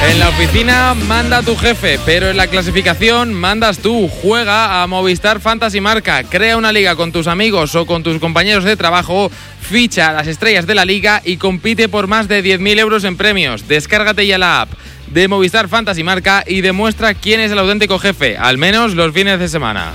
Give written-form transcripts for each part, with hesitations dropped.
En la oficina manda tu jefe, pero en la clasificación mandas tú. Juega a Movistar Fantasy Marca. Crea una liga con tus amigos o con tus compañeros de trabajo. Ficha a las estrellas de la liga y compite por más de 10.000 euros en premios. Descárgate ya la app de Movistar Fantasy Marca y demuestra quién es el auténtico jefe, al menos los fines de semana.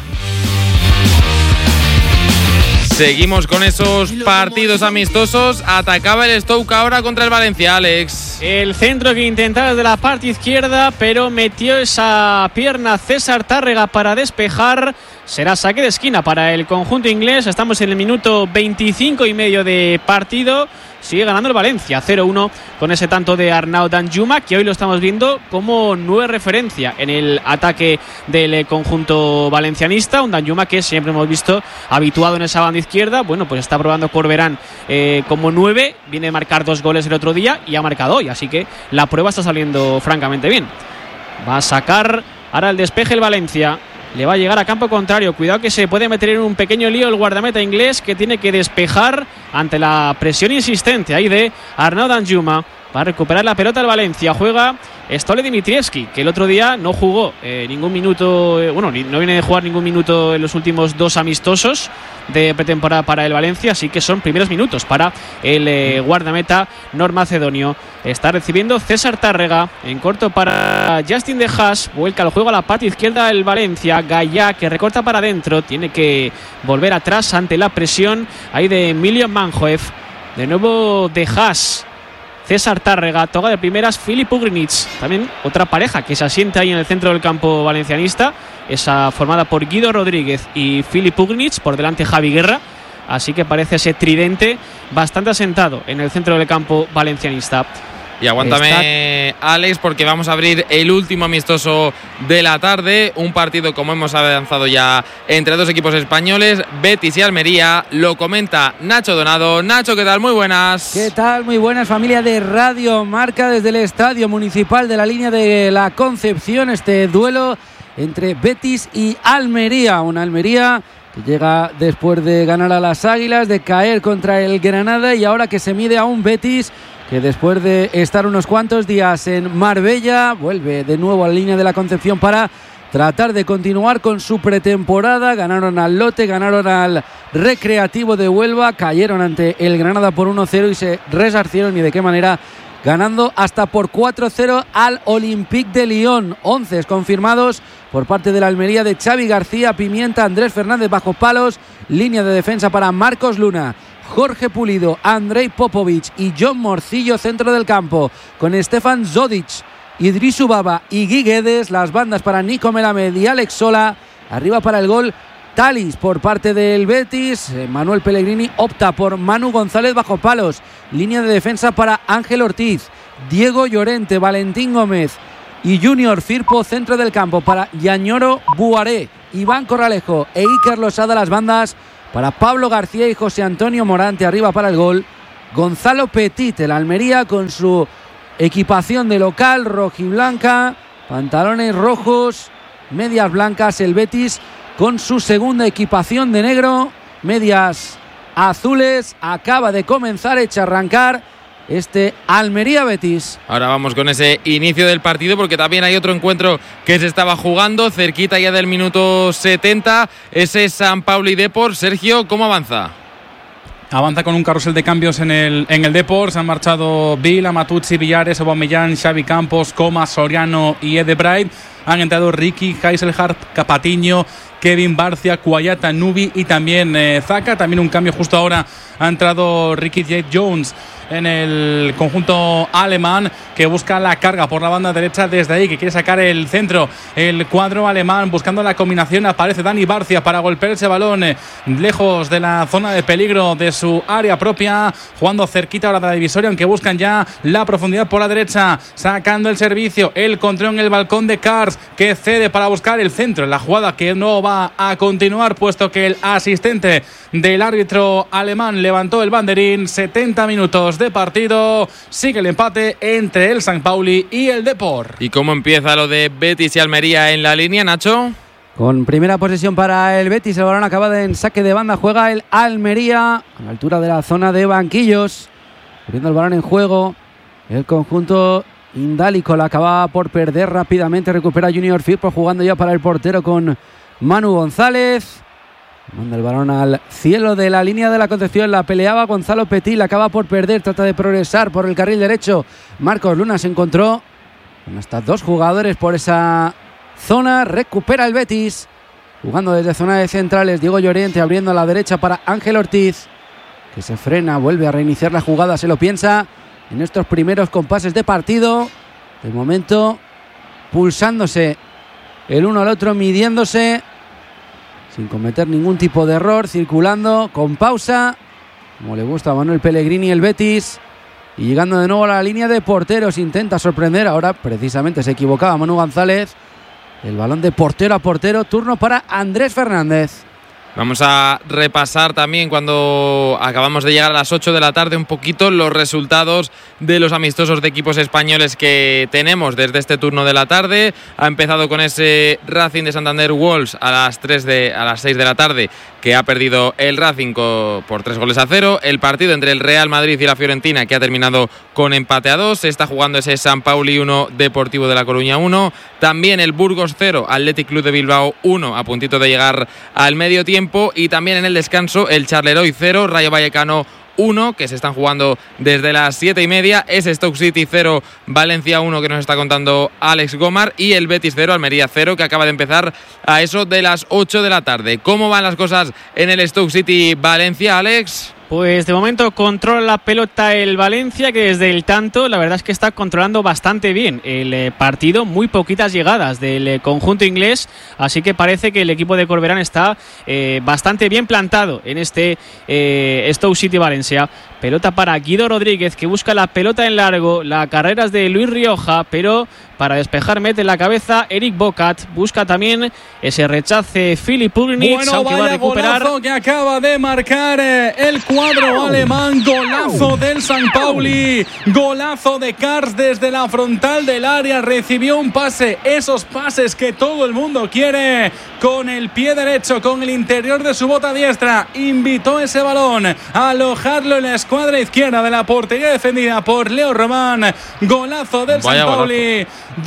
Seguimos con esos partidos amistosos. Atacaba el Stoke ahora contra el Valencia, Alex. El centro que intentaba desde la parte izquierda, pero metió esa pierna César Tárrega para despejar. Será saque de esquina para el conjunto inglés. Estamos en el minuto 25 y medio de partido. Sigue ganando el Valencia 0-1 con ese tanto de Arnaud Danjuma, que hoy lo estamos viendo como nueva referencia en el ataque del conjunto valencianista. Un Danjuma que siempre hemos visto habituado en esa banda izquierda. Bueno, pues está probando Corberán como 9. Viene a marcar 2 goles el otro día y ha marcado hoy. Así que la prueba está saliendo francamente bien. Va a sacar ahora el despeje el Valencia. Le va a llegar a campo contrario. Cuidado que se puede meter en un pequeño lío el guardameta inglés, que tiene que despejar ante la presión insistente ahí de Arnaud Danjuma. Va a recuperar la pelota el Valencia. Juega Stole Dimitrievski, que el otro día no jugó ningún minuto. No viene de jugar ningún minuto en los últimos 2 amistosos de pretemporada para el Valencia. Así que son primeros minutos para el guardameta normacedonio. Está recibiendo César Tárrega en corto para Justin De Haas. Vuelca el juego a la parte izquierda del Valencia. Gallá, que recorta para adentro. Tiene que volver atrás ante la presión ahí de Emilio Manhoef. De nuevo De Haas. César Tárrega, toca de primeras Filip Ugrinic, también otra pareja que se asienta ahí en el centro del campo valencianista, esa formada por Guido Rodríguez y Filip Ugrinic, por delante Javi Guerra, así que parece ese tridente bastante asentado en el centro del campo valencianista. Y aguántame, Alex, porque vamos a abrir el último amistoso de la tarde. Un partido, como hemos avanzado ya, entre 2 equipos españoles, Betis y Almería. Lo comenta Nacho Donado. Nacho, ¿qué tal? Muy buenas. ¿Qué tal? Muy buenas, familia de Radio Marca, desde el Estadio Municipal de la Línea de la Concepción. Este duelo entre Betis y Almería. Una Almería que llega después de ganar a las Águilas, de caer contra el Granada, y ahora que se mide a un Betis que después de estar unos cuantos días en Marbella vuelve de nuevo a la Línea de la Concepción para tratar de continuar con su pretemporada. Ganaron al Lote, ganaron al Recreativo de Huelva, cayeron ante el Granada por 1-0 y se resarcieron, y de qué manera, ganando hasta por 4-0 al Olympique de Lyon. 11 confirmados por parte de la Almería de Xavi García Pimienta, Andrés Fernández bajo palos, línea de defensa para Marcos Luna, Jorge Pulido, Andrei Popovic y John Morcillo, centro del campo, con Stefan Zodic, Idrisu Baba y Guy Guedes. Las bandas para Nico Melamed y Alex Sola. Arriba para el gol Talis por parte del Betis. Manuel Pellegrini opta por Manu González bajo palos. Línea de defensa para Ángel Ortiz, Diego Llorente, Valentín Gómez y Junior Firpo, centro del campo para Yañoro Buaré, Iván Corralejo e Iker Losada. Las bandas para Pablo García y José Antonio Morante. Arriba para el gol Gonzalo Petit, el Almería con su equipación de local rojiblanca, pantalones rojos, medias blancas. El Betis con su segunda equipación de negro, medias azules. Acaba de comenzar, echa a arrancar este Almería-Betis. Ahora vamos con ese inicio del partido, porque también hay otro encuentro que se estaba jugando cerquita ya del minuto 70, ese San Pauli Depor. Sergio, ¿cómo avanza? Avanza con un carrusel de cambios en el Depor. Se han marchado Vila, Matuzzi, Villares, Aubameyang, Xavi Campos, Comas, Soriano y Edebreit. Han entrado Ricky, Heiselhardt, Capatiño, Kevin Barcia, Cuayata, Nubi y también Zaka. También un cambio justo ahora, ha entrado Ricky J. Jones en el conjunto alemán, que busca la carga por la banda derecha desde ahí, que quiere sacar el centro. El cuadro alemán buscando la combinación. Aparece Dani Barcia para golpear ese balón lejos de la zona de peligro de su área propia, jugando cerquita ahora de la divisoria, aunque buscan ya la profundidad por la derecha, sacando el servicio, el control en el balcón de Kars, que cede para buscar el centro en la jugada, que no va a continuar puesto que el asistente del árbitro alemán levantó el banderín. 70 minutos de partido, sigue el empate entre el San Pauli y el Depor. ¿Y cómo empieza lo de Betis y Almería en la línea, Nacho? Con primera posesión para el Betis, el balón acaba en saque de banda, juega el Almería a la altura de la zona de banquillos, poniendo el balón en juego el conjunto Indálico la acababa por perder rápidamente. Recupera Junior Firpo jugando ya para el portero con Manu González. Manda el balón al cielo de la línea de la Concepción. La peleaba Gonzalo Petit. La acaba por perder. Trata de progresar por el carril derecho. Marcos Luna se encontró con hasta 2 jugadores por esa zona. Recupera el Betis. Jugando desde zona de centrales. Diego Llorente abriendo a la derecha para Ángel Ortiz, que se frena. Vuelve a reiniciar la jugada. Se lo piensa en estos primeros compases de partido. De momento pulsándose el uno al otro, midiéndose sin cometer ningún tipo de error, circulando con pausa, como le gusta a Manuel Pellegrini el Betis, y llegando de nuevo a la línea de porteros. Intenta sorprender, ahora precisamente se equivocaba Manu González. El balón de portero a portero, turno para Andrés Fernández. Vamos a repasar también, cuando acabamos de llegar a las 8 de la tarde, un poquito los resultados de los amistosos de equipos españoles que tenemos desde este turno de la tarde. Ha empezado con ese Racing de Santander Wolves a las 6 de la tarde, que ha perdido el Racing por 3-0. El partido entre el Real Madrid y la Fiorentina, que ha terminado con empate a 2. Se está jugando ese San Pauli 1, Deportivo de La Coruña 1. También el Burgos 0, Athletic Club de Bilbao 1, a puntito de llegar al medio tiempo. Y también en el descanso el Charleroi 0, Rayo Vallecano 1, que se están jugando desde las 7:30. Es Stoke City 0, Valencia 1, que nos está contando Alex Gomar. Y el Betis 0, Almería 0, que acaba de empezar a eso de las 8 de la tarde. ¿Cómo van las cosas en el Stoke City Valencia, Alex? Pues de momento controla la pelota el Valencia, que desde el tanto la verdad es que está controlando bastante bien el partido. Muy poquitas llegadas del conjunto inglés, así que parece que el equipo de Corberán está bastante bien plantado en este Stoke City Valencia. Pelota para Guido Rodríguez, que busca la pelota en largo. La carrera es de Luis Rioja, pero para despejar mete la cabeza Eric Bocat. Busca también ese rechace Filip Pulinic. Bueno, vaya va a recuperar. Golazo que acaba de marcar el cuadro alemán. Golazo del San Pauli. Golazo de Kars desde la frontal del área. Recibió un pase. Esos pases que todo el mundo quiere. Con el pie derecho, con el interior de su bota diestra. Invitó ese balón a alojarlo en la escuadra izquierda de la portería defendida por Leo Román. Golazo del San Pauli.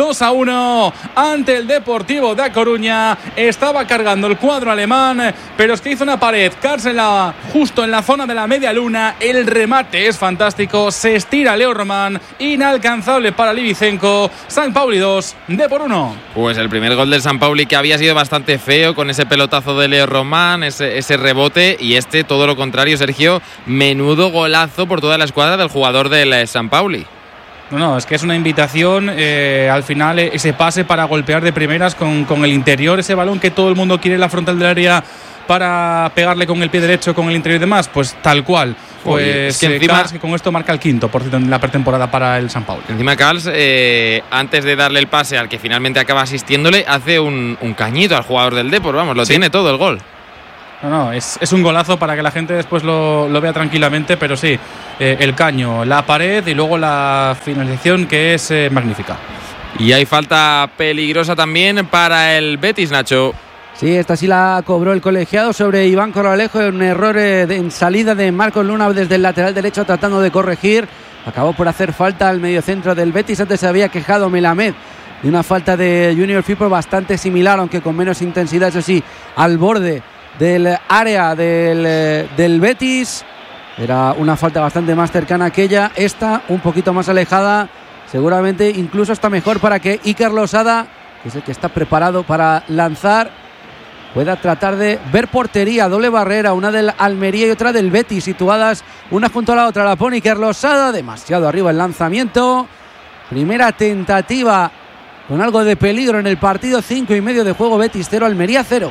2-1 ante el Deportivo de A Coruña. Estaba cargando el cuadro alemán, pero es que hizo una pared. Cárcela justo en la zona de la media luna. El remate es fantástico. Se estira Leo Román. Inalcanzable para Livicenco. San Pauli 2, Depor 1. Pues el primer gol del San Pauli, que había sido bastante feo con ese pelotazo de Leo Román, ese rebote, y todo lo contrario, Sergio. Menudo golazo por toda la escuadra del jugador del San Pauli. No, es que es una invitación al final, ese pase para golpear de primeras con el interior, ese balón que todo el mundo quiere en la frontal del área para pegarle con el pie derecho, con el interior y demás, pues tal cual. Pues es que encima, Kals, que con esto marca el quinto, por cierto, en la pretemporada para el San Pauli. Encima Kals, antes de darle el pase al que finalmente acaba asistiéndole, hace un cañito al jugador del Depor, vamos, lo tiene todo el gol. No, es un golazo para que la gente después lo vea tranquilamente, pero sí, el caño, la pared y luego la finalización, que es magnífica. Y hay falta peligrosa también para el Betis, Nacho. Sí, esta sí la cobró el colegiado sobre Iván Corralejo, un error en salida de Marcos Luna desde el lateral derecho, tratando de corregir. Acabó por hacer falta al mediocentro del Betis. Antes se había quejado Melamed de una falta de Junior Firpo bastante similar, aunque con menos intensidad, eso sí, al borde del área del Betis. Era una falta bastante más cercana a aquella. Esta un poquito más alejada, seguramente incluso está mejor para que Iker Losada, que es el que está preparado para lanzar, pueda tratar de ver portería. Doble barrera, una del Almería y otra del Betis, situadas una junto a la otra. La pone Iker Losada, demasiado arriba el lanzamiento. Primera tentativa con algo de peligro en el partido. 5:30 de juego. Betis 0, Almería 0.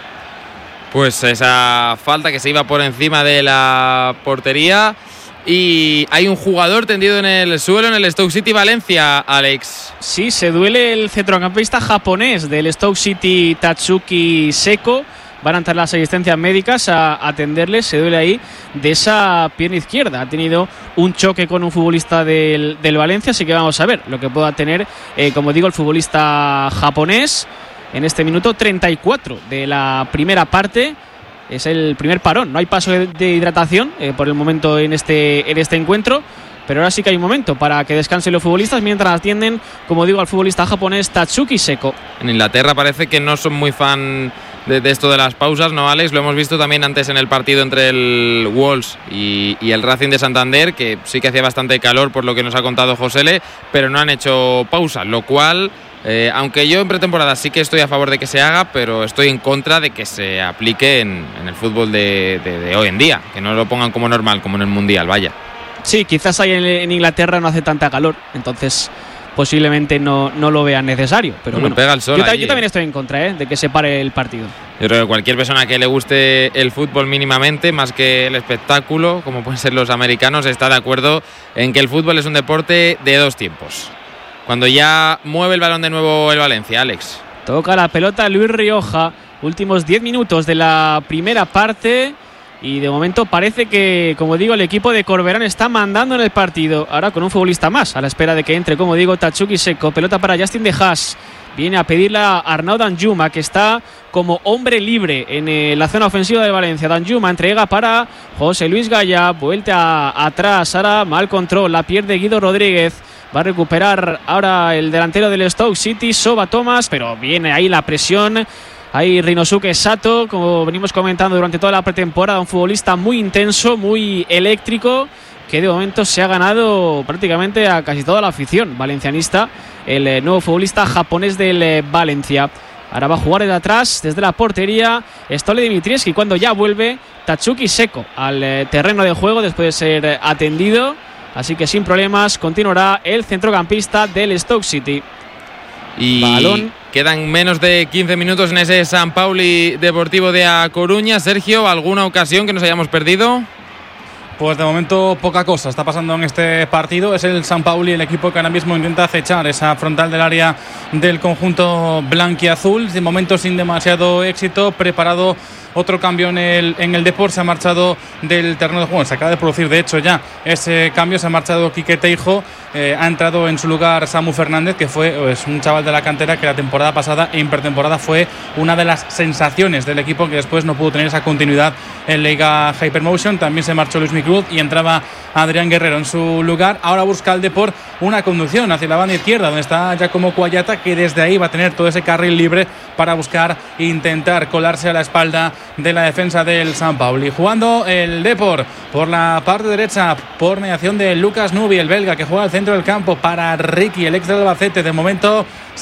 Pues esa falta que se iba por encima de la portería. Y hay un jugador tendido en el suelo en el Stoke City Valencia, Alex. Sí, se duele el centrocampista japonés del Stoke City, Tatsuki Seko. Van a entrar las asistencias médicas a atenderle. Se duele ahí de esa pierna izquierda. Ha tenido un choque con un futbolista del Valencia, así que vamos a ver lo que pueda tener, como digo, el futbolista japonés en este minuto 34 de la primera parte. Es el primer parón, no hay paso de hidratación por el momento en este encuentro. pero ahora sí que hay un momento para que descansen los futbolistas mientras atienden, como digo, al futbolista japonés Tatsuki Seko. En Inglaterra parece que no son muy fan de esto de las pausas, ¿no, Alex? Lo hemos visto también antes en el partido entre el Wolves y el Racing de Santander, que sí que hacía bastante calor por lo que nos ha contado Josele, pero no han hecho pausa, lo cual, aunque yo en pretemporada sí que estoy a favor de que se haga, pero estoy en contra de que se aplique en el fútbol de hoy en día, que no lo pongan como normal, como en el Mundial, vaya. Sí, quizás ahí en Inglaterra no hace tanta calor, entonces posiblemente no lo vean necesario, pero bueno, pega el sol yo también estoy en contra de que se pare el partido. Yo creo que cualquier persona que le guste el fútbol mínimamente, más que el espectáculo, como pueden ser los americanos, está de acuerdo en que el fútbol es un deporte de dos tiempos. Cuando ya mueve el balón de nuevo el Valencia, Alex. Toca la pelota Luis Rioja, últimos 10 minutos de la primera parte. Y de momento parece que, como digo, el equipo de Corberán está mandando en el partido. Ahora con un futbolista más, a la espera de que entre, como digo, Tatsuki Seko. Pelota para Justin De Haas. Viene a pedirle a Arnaud Danjuma, que está como hombre libre en la zona ofensiva de Valencia. Danjuma entrega para José Luis Gaya. Vuelta atrás, ahora mal control. La pierde Guido Rodríguez. Va a recuperar ahora el delantero del Stoke City, Soba Thomas, pero viene ahí la presión. Ahí Rinosuke Sato, como venimos comentando durante toda la pretemporada, un futbolista muy intenso, muy eléctrico, que de momento se ha ganado prácticamente a casi toda la afición valencianista, el nuevo futbolista japonés del Valencia. Ahora va a jugar desde atrás, desde la portería, Stole Dimitrievski, cuando ya vuelve Tatsuki Seko al terreno de juego después de ser atendido. Así que sin problemas continuará el centrocampista del Stoke City. Y balón. Quedan menos de 15 minutos en ese San Pauli Deportivo de A Coruña. Sergio, ¿alguna ocasión que nos hayamos perdido? Pues de momento poca cosa está pasando en este partido. Es el San Pauli el equipo que ahora mismo intenta acechar esa frontal del área del conjunto blanquiazul. De momento sin demasiado éxito. Preparado otro cambio en el Depor. Se ha marchado del terreno de juego. Se acaba de producir de hecho ya ese cambio. Se ha marchado Quique Teijo. Ha entrado en su lugar Samu Fernández, que fue un chaval de la cantera que la temporada pasada en pretemporada fue una de las sensaciones del equipo, que después no pudo tener esa continuidad en Liga Hypermotion. También se marchó Luis Micruz y entraba Adrián Guerrero en su lugar. Ahora busca el Depor una conducción hacia la banda izquierda, donde está Giacomo Cuayata, que desde ahí va a tener todo ese carril libre para buscar intentar colarse a la espalda de la defensa del San Pauli. Jugando el Depor por la parte derecha por mediación de Lucas Nubi, el belga, que juega al centro del campo para Ricky, el ex del Albacete. De momento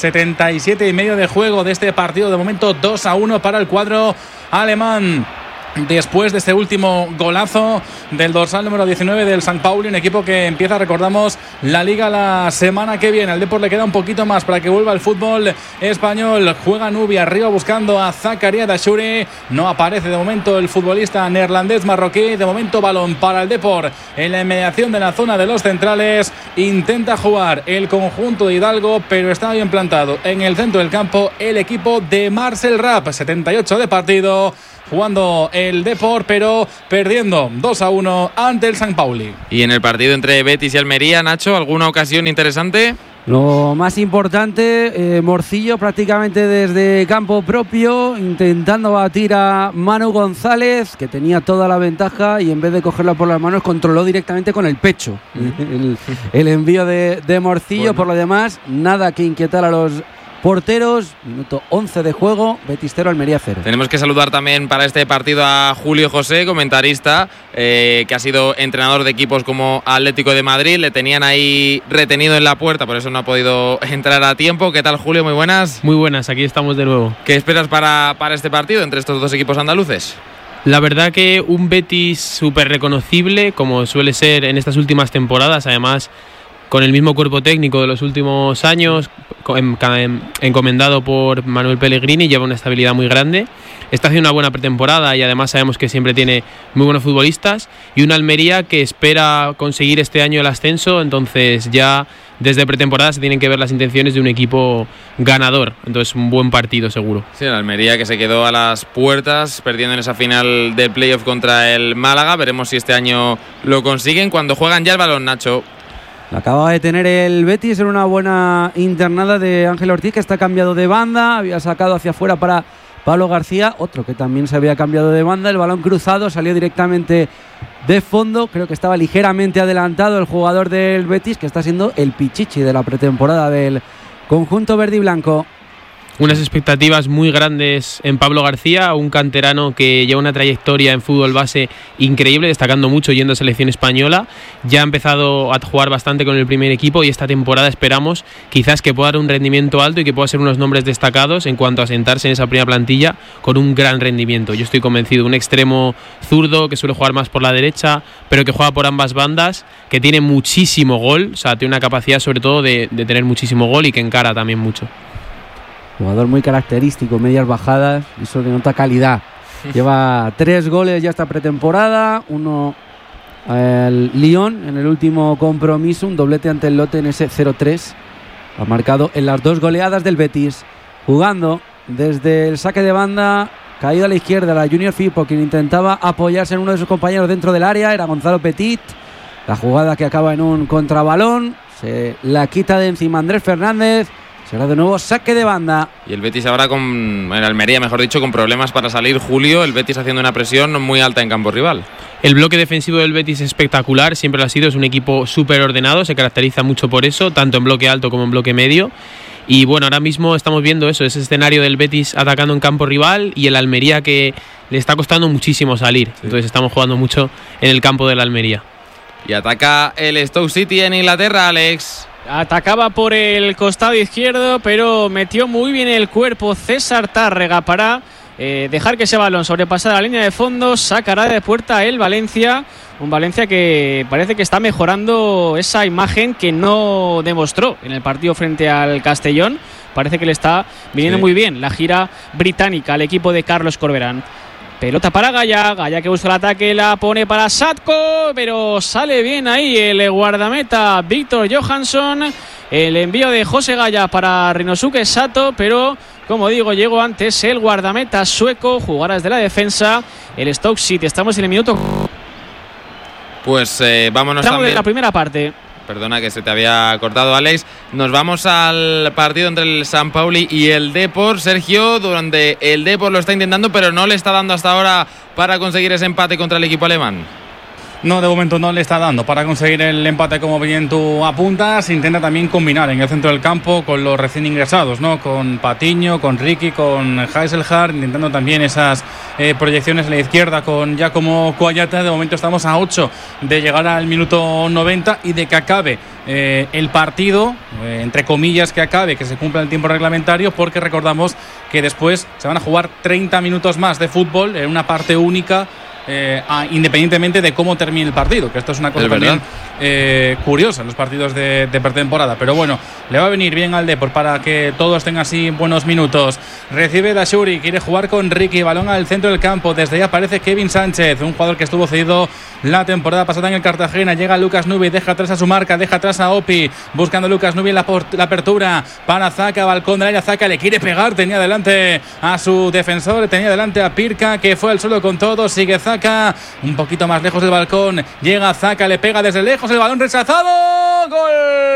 77,5 de juego de este partido. De momento 2-1 para el cuadro alemán. Después de este último golazo del dorsal número 19 del San Pauli, un equipo que empieza, recordamos, la Liga la semana que viene. Al Depor le queda un poquito más para que vuelva el fútbol español. Juega Nubi arriba buscando a Zakaria Dashuri. No aparece de momento el futbolista neerlandés marroquí. De momento balón para el Depor en la inmediación de la zona de los centrales. Intenta jugar el conjunto de Hidalgo, pero está bien plantado en el centro del campo el equipo de Marcel Rapp. 78 de partido. Jugando el Depor, pero perdiendo 2-1 ante el San Pauli. Y en el partido entre Betis y Almería, Nacho, ¿alguna ocasión interesante? Lo más importante, Morcillo prácticamente desde campo propio, intentando batir a Manu González, que tenía toda la ventaja, y en vez de cogerla por las manos, controló directamente con el pecho el envío de Morcillo. Bueno. Por lo demás, nada que inquietar a los porteros. Minuto 11 de juego, Betis 0, Almería 0. Tenemos que saludar también para este partido a Julio José, comentarista, que ha sido entrenador de equipos como Atlético de Madrid. Le tenían ahí retenido en la puerta, por eso no ha podido entrar a tiempo. ¿Qué tal, Julio? Muy buenas. Muy buenas, aquí estamos de nuevo. ¿Qué esperas para este partido entre estos dos equipos andaluces? La verdad que un Betis súper reconocible, como suele ser en estas últimas temporadas, además con el mismo cuerpo técnico de los últimos años, encomendado por Manuel Pellegrini, lleva una estabilidad muy grande. Está haciendo una buena pretemporada y además sabemos que siempre tiene muy buenos futbolistas. Y una Almería que espera conseguir este año el ascenso, entonces ya desde pretemporada se tienen que ver las intenciones de un equipo ganador. Entonces un buen partido seguro. Sí, la Almería que se quedó a las puertas perdiendo en esa final del playoff contra el Málaga. Veremos si este año lo consiguen cuando juegan ya el balón, Nacho. Acaba de tener el Betis en una buena internada de Ángel Ortiz, que está cambiado de banda, había sacado hacia afuera para Pablo García, otro que también se había cambiado de banda. El balón cruzado salió directamente de fondo. Creo que estaba ligeramente adelantado el jugador del Betis, que está siendo el pichichi de la pretemporada del conjunto verde y blanco. Unas expectativas muy grandes en Pablo García, un canterano que lleva una trayectoria en fútbol base increíble, destacando mucho yendo a selección española. Ya ha empezado a jugar bastante con el primer equipo y esta temporada esperamos quizás que pueda dar un rendimiento alto y que pueda ser unos nombres destacados en cuanto a sentarse en esa primera plantilla con un gran rendimiento. Yo estoy convencido, un extremo zurdo que suele jugar más por la derecha, pero que juega por ambas bandas, que tiene muchísimo gol, o sea, tiene una capacidad sobre todo de tener muchísimo gol y que encara también mucho. Jugador muy característico, medias bajadas, eso denota calidad. Lleva 3 goles ya esta pretemporada, uno al Lyon en el último compromiso, un doblete ante el Lotte en ese 0-3. Ha marcado en las 2 goleadas del Betis. Jugando desde el saque de banda, caído a la izquierda, la Junior Firpo, quien intentaba apoyarse en uno de sus compañeros dentro del área, era Gonzalo Petit. La jugada que acaba en un contrabalón, se la quita de encima Andrés Fernández. Será de nuevo saque de banda. Y el Betis ahora en Almería, mejor dicho, con problemas para salir. Julio, el Betis haciendo una presión muy alta en campo rival. El bloque defensivo del Betis es espectacular, siempre lo ha sido, es un equipo súper ordenado, se caracteriza mucho por eso, tanto en bloque alto como en bloque medio. Y bueno, ahora mismo estamos viendo eso, ese escenario del Betis atacando en campo rival y el Almería que le está costando muchísimo salir. Sí. Entonces estamos jugando mucho en el campo del Almería. Y ataca el Stoke City en Inglaterra, Alex. Atacaba por el costado izquierdo, pero metió muy bien el cuerpo César Tárrega para dejar que ese balón sobrepasara la línea de fondo. Sacará de puerta el Valencia, un Valencia que parece que está mejorando esa imagen que no demostró en el partido frente al Castellón. Parece que le está viniendo muy bien la gira británica al equipo de Carlos Corberán. Pelota para Gaya que busca el ataque, la pone para Satko, pero sale bien ahí el guardameta Víctor Johansson. El envío de José Gaya para Rinosuke Sato, pero como digo, llegó antes el guardameta sueco. Jugadas de la defensa, el Stoke City. Estamos en el minuto. Pues vámonos Estamos también. En la primera parte. Perdona que se te había cortado, Alex. Nos vamos al partido entre el San Pauli y el Depor, Sergio, donde el Depor lo está intentando, pero no le está dando hasta ahora para conseguir ese empate contra el equipo alemán. No, de momento no le está dando para conseguir el empate, como bien tú apuntas. Intenta también combinar en el centro del campo con los recién ingresados, ¿no? Con Patiño, con Ricky, con Heiselhardt, intentando también esas proyecciones a la izquierda con Giacomo Coayata. De momento estamos a 8 de llegar al minuto 90 y de que acabe el partido, entre comillas que acabe, que se cumpla el tiempo reglamentario, porque recordamos que después se van a jugar 30 minutos más de fútbol en una parte única. Independientemente de cómo termine el partido, que esto es una cosa también curiosa en los partidos de pretemporada, pero bueno, le va a venir bien al Depor para que todos tengan así buenos minutos. Recibe Dashuri, quiere jugar con Ricky, balón al centro del campo, desde ahí aparece Kevin Sánchez, un jugador que estuvo cedido la temporada pasada en el Cartagena. Llega Lucas Nubi, deja atrás a su marca, deja atrás a Opi, buscando Lucas Nubi en la apertura para Zaka, balcón del área, Zaka le quiere pegar, tenía delante a su defensor, tenía delante a Pirca, que fue al suelo con todo, sigue Zaka un poquito más lejos del balcón, llega Zaka, le pega desde lejos, el balón rechazado, gol,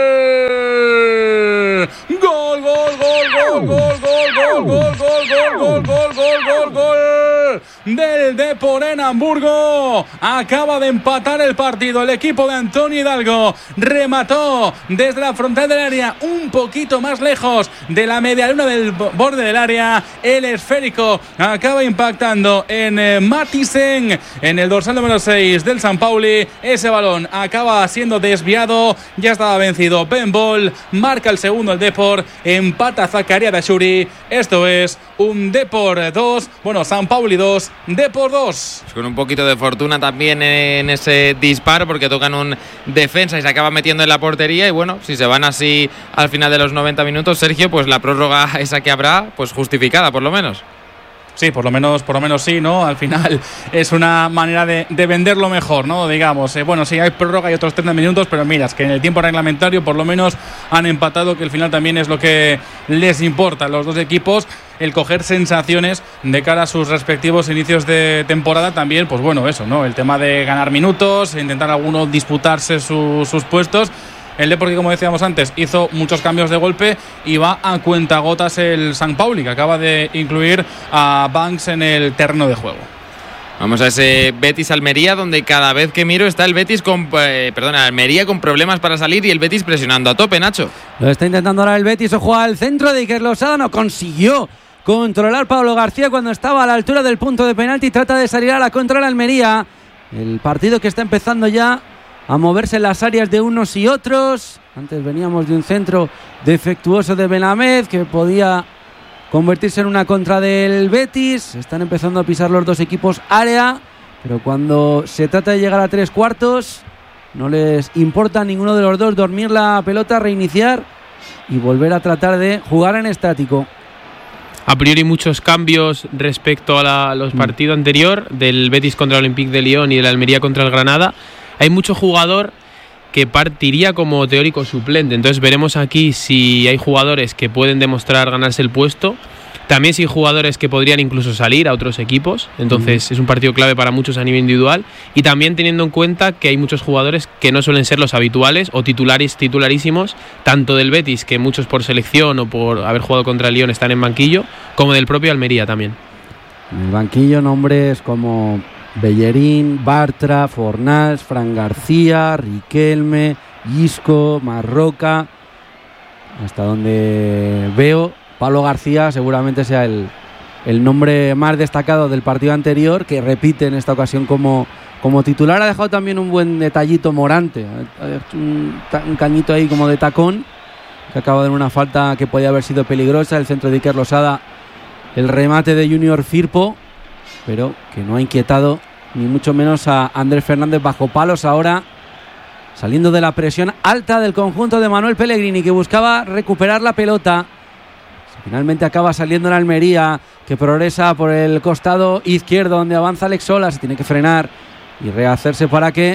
gol, gol, gol, gol, gol, gol, gol, gol, gol, gol, gol, gol del Depor en Hamburgo. Acaba de empatar el partido el equipo de Antonio Hidalgo, remató desde la frontal del área, un poquito más lejos de la media luna del borde del área, el esférico acaba impactando en Matisen, en el dorsal número 6 del San Pauli. Ese balón acaba siendo desviado, ya estaba vencido Ben Ball, marca el segundo el Depor, empata Zakaria Dashuri. Esto es un Depor 2, bueno, San Pauli 2, Depor 2. Con un poquito de fortuna también en ese disparo, porque tocan un defensa y se acaba metiendo en la portería. Y bueno, si se van así al final de los 90 minutos, Sergio, pues la prórroga esa que habrá, pues justificada por lo menos. Sí, por lo menos sí, ¿no? Al final es una manera de venderlo mejor, ¿no? Digamos, bueno, sí, hay prórroga y otros 30 minutos, pero miras que en el tiempo reglamentario por lo menos han empatado, que al final también es lo que les importa a los dos equipos, el coger sensaciones de cara a sus respectivos inicios de temporada también, pues bueno, eso, ¿no? El tema de ganar minutos, intentar alguno disputarse sus puestos. El Depor, que como decíamos antes, hizo muchos cambios de golpe y va a cuentagotas el Sant Pauli, que acaba de incluir a Banks en el terreno de juego. Vamos a ese Betis-Almería, donde cada vez que miro está el Betis Almería con problemas para salir y el Betis presionando a tope, Nacho. Lo está intentando ahora el Betis, ojo al centro de Iker Losada, no consiguió controlar Pablo García cuando estaba a la altura del punto de penalti, trata de salir a la contra el Almería. El partido que está empezando ya a moverse en las áreas de unos y otros. Antes veníamos de un centro defectuoso de Benamed que podía convertirse en una contra del Betis. Están empezando a pisar los dos equipos área, pero cuando se trata de llegar a 3/4 no les importa a ninguno de los dos dormir la pelota, reiniciar y volver a tratar de jugar en estático. A priori muchos cambios respecto a los partidos anterior del Betis contra el Olympique de Lyon y del Almería contra el Granada. Hay mucho jugador que partiría como teórico suplente, entonces veremos aquí si hay jugadores que pueden demostrar ganarse el puesto, también si hay jugadores que podrían incluso salir a otros equipos, entonces es un partido clave para muchos a nivel individual, y también teniendo en cuenta que hay muchos jugadores que no suelen ser los habituales o titularísimos, tanto del Betis, que muchos por selección o por haber jugado contra el Lyon están en banquillo, como del propio Almería también. En el banquillo nombres como Bellerín, Bartra, Fornals, Fran García, Riquelme, Isco, Marroca. Hasta donde veo, Pablo García seguramente sea el nombre más destacado del partido anterior, que repite en esta ocasión como titular. Ha dejado también un buen detallito Morante, un cañito ahí como de tacón, que acaba de dar una falta que podía haber sido peligrosa. El centro de Iker Losada, el remate de Junior Firpo, pero que no ha inquietado ni mucho menos a Andrés Fernández bajo palos ahora, saliendo de la presión alta del conjunto de Manuel Pellegrini, que buscaba recuperar la pelota. Finalmente acaba saliendo en Almería, que progresa por el costado izquierdo donde avanza Alex Sola. Se tiene que frenar y rehacerse para que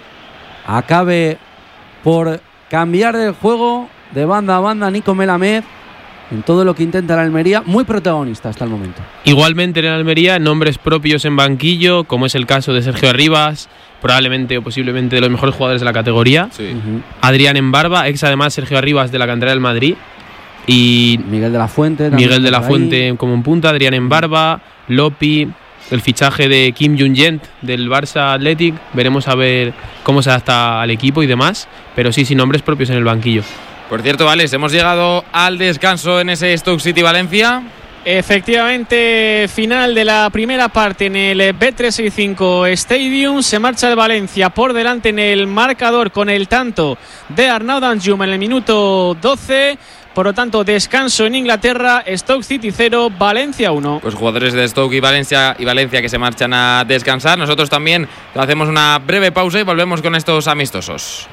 acabe por cambiar el juego de banda a banda Nico Melamed. En todo lo que intenta la Almería, muy protagonista hasta el momento. Igualmente en Almería, nombres propios en banquillo, como es el caso de Sergio Arribas, probablemente o posiblemente de los mejores jugadores de la categoría. Sí. Adrián Embarba, ex además Sergio Arribas de la cantera del Madrid. Y Miguel de la Fuente. Miguel de la Fuente como en punta, Adrián Embarba, Lopi, el fichaje de Kim Jung-jent del Barça Athletic. Veremos a ver cómo se adapta al equipo y demás, pero sí, sin nombres propios en el banquillo. Por cierto, Alex, hemos llegado al descanso en ese Stoke City Valencia. Efectivamente, final de la primera parte en el Bet365 Stadium. Se marcha el Valencia por delante en el marcador con el tanto de Arnaud Danjum en el minuto 12. Por lo tanto, descanso en Inglaterra. Stoke City 0, Valencia 1. Pues jugadores de Stoke y Valencia que se marchan a descansar. Nosotros también hacemos una breve pausa y volvemos con estos amistosos.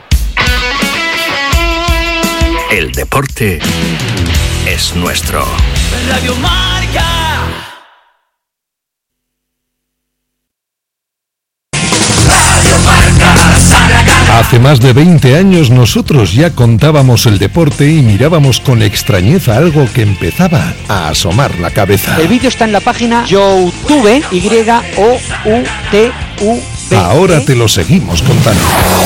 El deporte es nuestro. Radio Marca. Radio Marca. Hace más de 20 años nosotros ya contábamos el deporte y mirábamos con extrañeza algo que empezaba a asomar la cabeza. El vídeo está en la página YouTube, YOUTUV. Ahora te lo seguimos contando.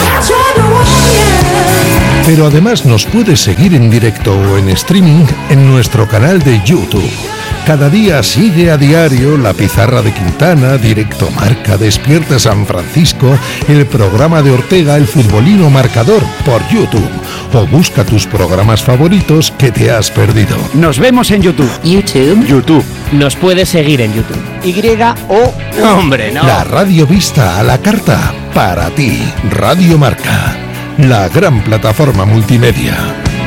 Pero además nos puedes seguir en directo o en streaming en nuestro canal de YouTube. Cada día sigue a diario La Pizarra de Quintana, Directo Marca, Despierta San Francisco, el programa de Ortega, El Futbolino Marcador por YouTube. O busca tus programas favoritos que te has perdido. Nos vemos en YouTube. YouTube. Nos puedes seguir en YouTube. Hombre, no. La radio vista a la carta para ti. Radio Marca, la gran plataforma multimedia.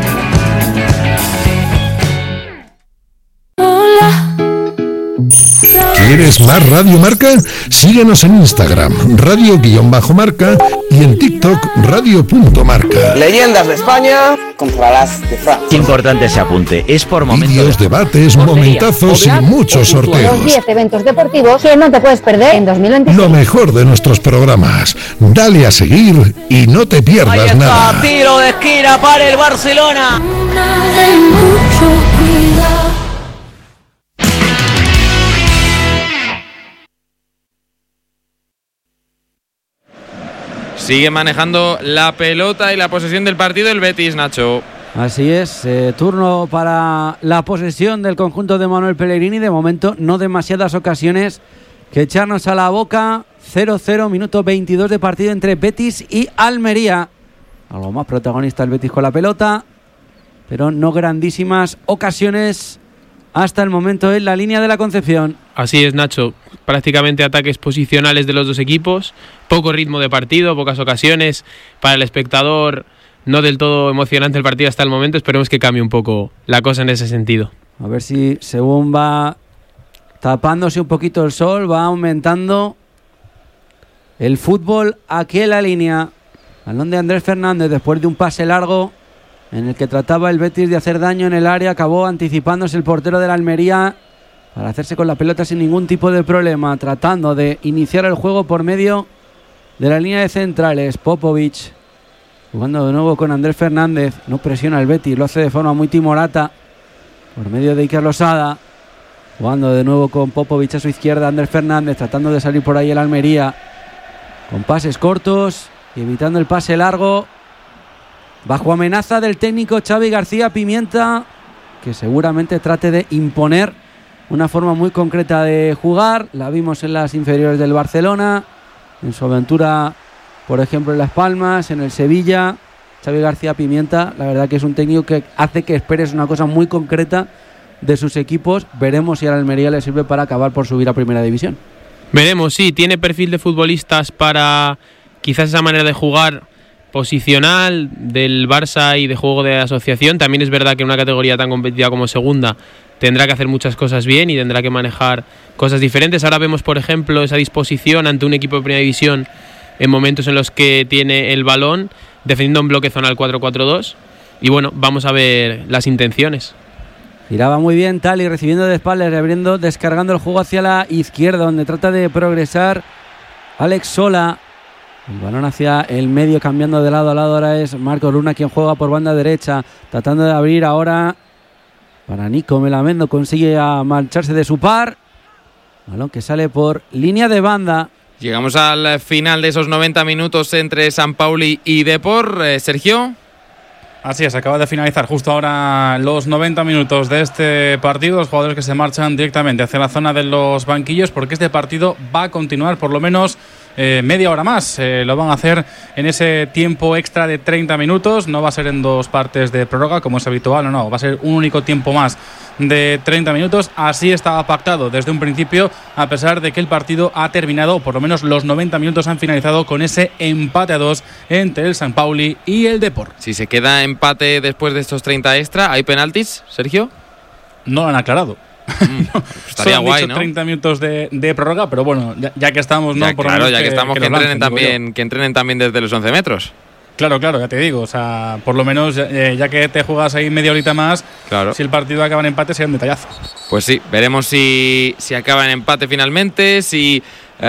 ¿Quieres más Radio Marca? Síguenos en Instagram, radio_marca, y en TikTok, radio.marca. Leyendas de España contra las de Francia. Importante ese apunte, es por momentos. Vídeos, debates, momentazos y muchos sorteos. Los 10 eventos deportivos que no te puedes perder en 2026. Lo mejor de nuestros programas. Dale a seguir y no te pierdas nada. Tiro de esquina para el Barcelona. Sigue manejando la pelota y la posesión del partido el Betis, Nacho. Así es, turno para la posesión del conjunto de Manuel Pellegrini. De momento no demasiadas ocasiones que echarnos a la boca. 0-0, minuto 22 de partido entre Betis y Almería. Algo más protagonista el Betis con la pelota, pero no grandísimas ocasiones hasta el momento en la línea de la Concepción. Así es, Nacho. Prácticamente ataques posicionales de los dos equipos. Poco ritmo de partido, pocas ocasiones. Para el espectador, no del todo emocionante el partido hasta el momento. Esperemos que cambie un poco la cosa en ese sentido. A ver si según va tapándose un poquito el sol, va aumentando el fútbol aquí en la línea. Balón de Andrés Fernández después de un pase largo en el que trataba el Betis de hacer daño en el área. Acabó anticipándose el portero de la Almería para hacerse con la pelota sin ningún tipo de problema, tratando de iniciar el juego por medio de la línea de centrales. Popovic jugando de nuevo con Andrés Fernández. No presiona el Betis, lo hace de forma muy timorata por medio de Iker Losada. Jugando de nuevo con Popovic a su izquierda, Andrés Fernández tratando de salir por ahí el Almería con pases cortos y evitando el pase largo, bajo amenaza del técnico Xavi García Pimienta, que seguramente trate de imponer una forma muy concreta de jugar. La vimos en las inferiores del Barcelona, en su aventura, por ejemplo, en Las Palmas, en el Sevilla. Xavi García Pimienta, la verdad que es un técnico que hace que esperes una cosa muy concreta de sus equipos. Veremos si a la Almería le sirve para acabar por subir a Primera División. Veremos, sí, tiene perfil de futbolistas para quizás esa manera de jugar posicional del Barça y de juego de asociación. También es verdad que en una categoría tan competitiva como segunda tendrá que hacer muchas cosas bien y tendrá que manejar cosas diferentes. Ahora vemos, por ejemplo, esa disposición ante un equipo de Primera División en momentos en los que tiene el balón, defendiendo un bloque zonal 4-4-2. Y bueno, vamos a ver las intenciones. Giraba muy bien Tali, recibiendo de espaldas, descargando el juego hacia la izquierda, donde trata de progresar Alex Sola. El balón hacia el medio, cambiando de lado a lado. Ahora es Marco Luna quien juega por banda derecha, tratando de abrir ahora para Nico Melamendo. Consigue a marcharse de su par. Balón que sale por línea de banda. Llegamos al final de esos 90 minutos entre San Pauli y Depor. Sergio. Así es, acaba de finalizar justo ahora los 90 minutos de este partido. Los jugadores que se marchan directamente hacia la zona de los banquillos, porque este partido va a continuar por lo menos media hora más. Lo van a hacer en ese tiempo extra de 30 minutos. No va a ser en dos partes de prórroga como es habitual, no, va a ser un único tiempo más de 30 minutos. Así estaba pactado desde un principio, a pesar de que el partido ha terminado, o por lo menos los 90 minutos han finalizado con ese empate a 2 entre el San Pauli y el Depor. Si se queda empate después de estos 30 extra, ¿hay penaltis, Sergio? No lo han aclarado. Estaría guay, ¿no? 30 minutos de prórroga, pero bueno, ya que estamos, ¿no? Ya, por claro, ya que estamos, que entrenen también desde los 11 metros. Claro, ya te digo, o sea, por lo menos ya que te juegas ahí media horita más, claro. Si el partido acaba en empate sería un detallazo. Pues sí, veremos si acaba en empate finalmente, si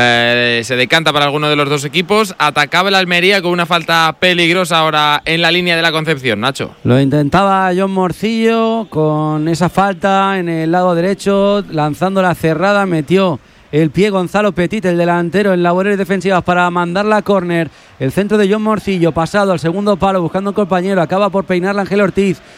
se decanta para alguno de los dos equipos. Atacaba el Almería con una falta peligrosa ahora en la línea de la Concepción, Nacho. Lo intentaba John Morcillo con esa falta en el lado derecho, lanzando la cerrada, metió el pie Gonzalo Petit, el delantero, en labores defensivas para mandarla a córner. El centro de John Morcillo, pasado al segundo palo, buscando un compañero, acaba por peinarla Ángel Ortiz.